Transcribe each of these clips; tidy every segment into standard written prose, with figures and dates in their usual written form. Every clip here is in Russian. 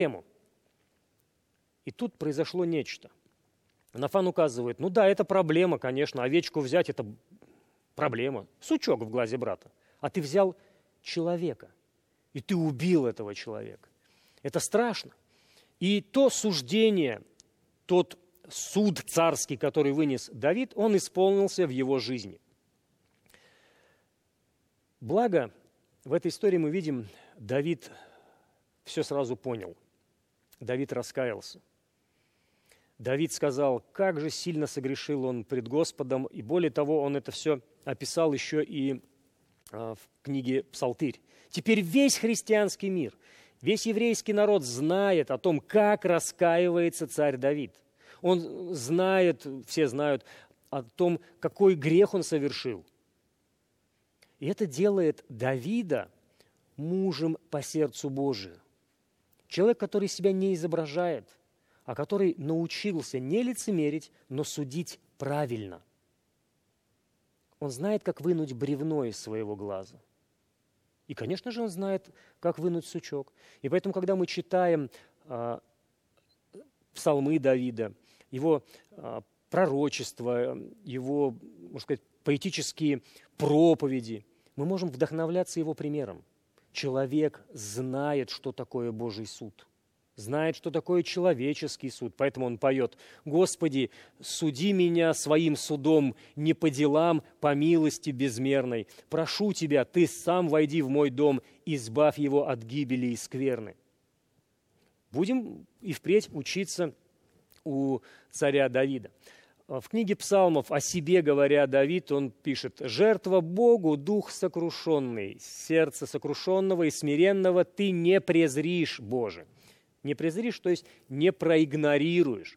И тут произошло нечто. Нафан указывает, ну да, это проблема, конечно, овечку взять – это проблема, сучок в глазе брата. А ты взял человека, и ты убил этого человека. Это страшно. И то суждение, тот суд царский, который вынес Давид, он исполнился в его жизни. Благо, в этой истории мы видим, Давид все сразу понял. Давид раскаялся. Давид сказал, как же сильно согрешил он пред Господом, и более того, он это все описал еще и в книге «Псалтырь». Теперь весь христианский мир, весь еврейский народ знает о том, как раскаивается царь Давид. Он знает, все знают о том, какой грех он совершил. И это делает Давида мужем по сердцу Божию. Человек, который себя не изображает, а который научился не лицемерить, но судить правильно. Он знает, как вынуть бревно из своего глаза. И, конечно же, он знает, как вынуть сучок. И поэтому, когда мы читаем псалмы Давида, его пророчества, его, можно сказать, поэтические проповеди, мы можем вдохновляться его примером. Человек знает, что такое Божий суд, знает, что такое человеческий суд. Поэтому он поет: «Господи, суди меня своим судом, не по делам, по милости безмерной. Прошу Тебя, Ты сам войди в мой дом, избавь его от гибели и скверны». Будем и впредь учиться у царя Давида. В книге Псалмов о себе говоря Давид, он пишет: «Жертва Богу, дух сокрушенный, сердце сокрушенного и смиренного ты не презришь, Боже». Не презришь, то есть не проигнорируешь.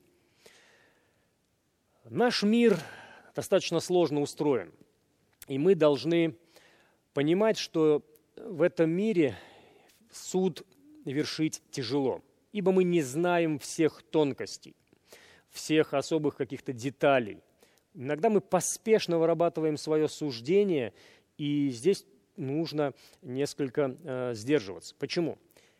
Наш мир достаточно сложно устроен, и мы должны понимать, что в этом мире суд вершить тяжело, ибо мы не знаем всех тонкостей, всех особых каких-то деталей. Иногда мы поспешно вырабатываем свое суждение, и здесь нужно несколько сдерживаться. Почему?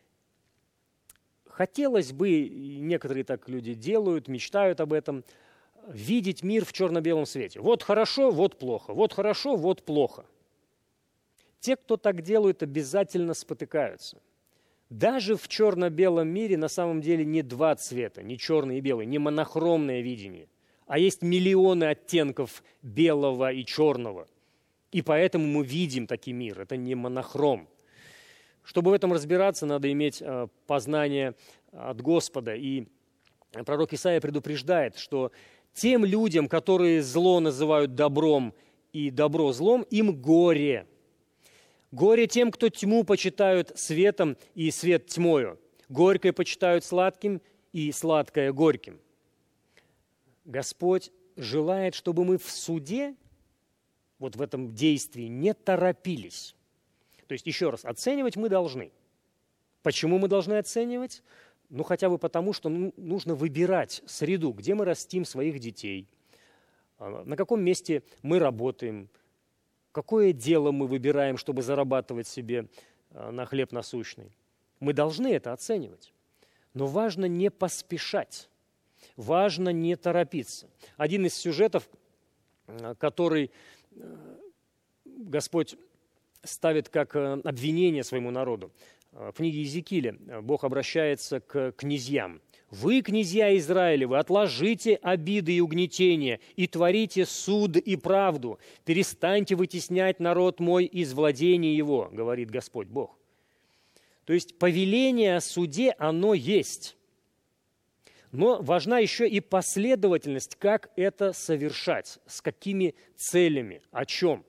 Хотелось бы, и некоторые так люди делают, мечтают об этом, видеть мир в черно-белом свете. Вот хорошо, вот плохо, вот хорошо, вот плохо. Те, кто так делают, обязательно спотыкаются. Даже в черно-белом мире на самом деле не два цвета, не черный и белый, не монохромное видение, а есть миллионы оттенков белого и черного. И поэтому мы видим таки мир, это не монохром. Чтобы в этом разбираться, надо иметь познание от Господа. И пророк Исаия предупреждает, что тем людям, которые зло называют добром и добро злом, им горе. Горе тем, кто тьму почитают светом и свет тьмою. Горькое почитают сладким и сладкое горьким. Господь желает, чтобы мы в суде, вот в этом действии, не торопились. То есть, еще раз, оценивать мы должны. Почему мы должны оценивать? Ну, хотя бы потому, что нужно выбирать среду, где мы растим своих детей, на каком месте мы работаем, какое дело мы выбираем, чтобы зарабатывать себе на хлеб насущный. Мы должны это оценивать. Но важно не поспешать, важно не торопиться. Один из сюжетов, который Господь ставит как обвинение своему народу. В книге Иезекииля Бог обращается к князьям. «Вы, князья Израилевы, отложите обиды и угнетения и творите суд и правду. Перестаньте вытеснять народ мой из владения его», говорит Господь Бог. То есть повеление о суде, оно есть. Но важна еще и последовательность, как это совершать, с какими целями, о чем.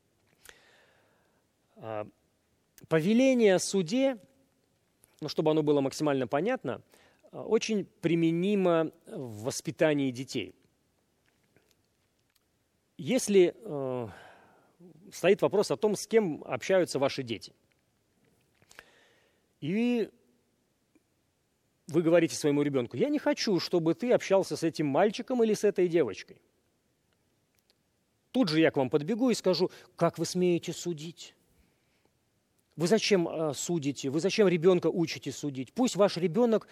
Повеление о суде, чтобы оно было максимально понятно, очень применимо в воспитании детей. Если стоит вопрос о том, с кем общаются ваши дети, и вы говорите своему ребенку: «Я не хочу, чтобы ты общался с этим мальчиком или с этой девочкой». Тут же я к вам подбегу и скажу: «Как вы смеете судить? Вы зачем судите? Вы зачем ребенка учите судить? Пусть ваш ребенок